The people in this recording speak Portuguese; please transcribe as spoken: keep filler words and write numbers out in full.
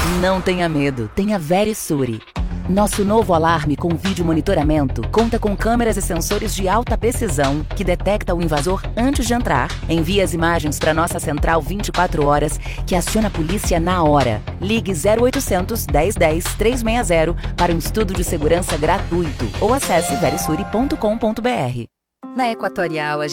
Não tenha medo, tenha Verisure. Nosso novo alarme com vídeo monitoramento conta com câmeras e sensores de alta precisão que detecta o invasor antes de entrar, envia as imagens para nossa central vinte e quatro horas, que aciona a polícia na hora. Ligue zero oitocentos, dez dez, trezentos e sessenta para um estudo de segurança gratuito ou acesse verisure ponto com ponto br. Na Equatorial, a